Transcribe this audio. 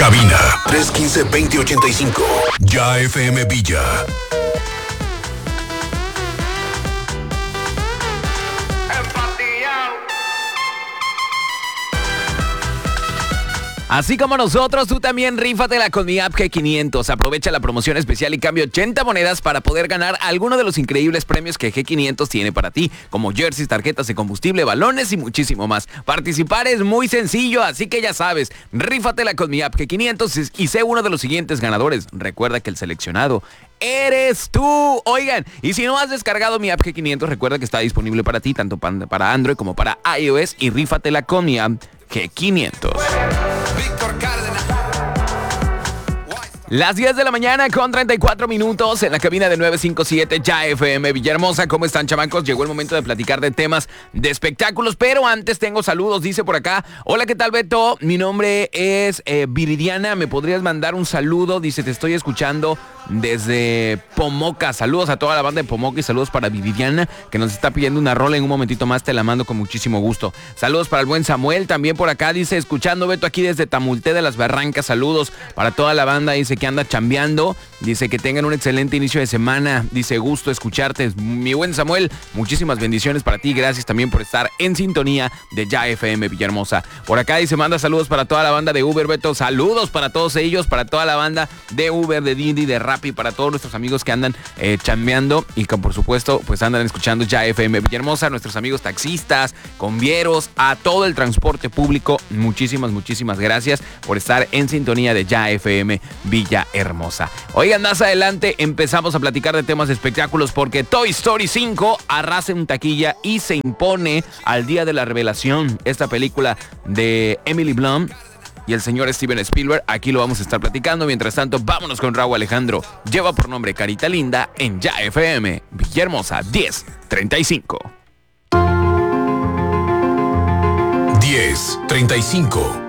Cabina 315-2085. Ya FM Villa. Así como nosotros, tú también rífatela con mi app G500. Aprovecha la promoción especial y cambia 80 monedas para poder ganar alguno de los increíbles premios que G500 tiene para ti, como jerseys, tarjetas de combustible, balones y muchísimo más. Participar es muy sencillo, así que ya sabes, rífatela con mi app G500 y sé uno de los siguientes ganadores. Recuerda que el seleccionado eres tú. Oigan, y si no has descargado mi app G500, recuerda que está disponible para ti, tanto para Android como para iOS, y rífatela con mi app G500. Las 10 de la mañana con 34 minutos en la cabina de 957 Ya FM Villahermosa. ¿Cómo están, chamacos? Llegó el momento de platicar de temas de espectáculos, pero antes tengo saludos. Dice por acá: hola, ¿qué tal, Beto? Mi nombre es Viridiana. ¿Me podrías mandar un saludo? Dice, te estoy escuchando desde Pomoca. Saludos a toda la banda de Pomoca y saludos para Viridiana, que nos está pidiendo una rola. En un momentito más te la mando con muchísimo gusto. Saludos para el buen Samuel, también por acá. Dice, escuchando, Beto, aquí desde Tamulté de las Barrancas. Saludos para toda la banda. Dice que anda chambeando. Dice que tengan un excelente inicio de semana. Dice, gusto escucharte. Mi buen Samuel, muchísimas bendiciones para ti. Gracias también por estar en sintonía de Ya FM Villahermosa. Por acá dice, manda saludos para toda la banda de Uber, Beto. Saludos para todos ellos, para toda la banda de Uber, de Didi, de Rappi, para todos nuestros amigos que andan chambeando y que por supuesto pues andan escuchando Ya FM Villahermosa, nuestros amigos taxistas, convieros, a todo el transporte público. Muchísimas gracias por estar en sintonía de Ya FM Villahermosa. Oigan, más adelante empezamos a platicar de temas de espectáculos porque Toy Story 5 arrasa en taquilla y se impone al día de la revelación. Esta película de Emily Blunt y el señor Steven Spielberg, aquí lo vamos a estar platicando. Mientras tanto, vámonos con Raúl Alejandro. Lleva por nombre Carita Linda en Ya FM Villahermosa 10:35. 10:35.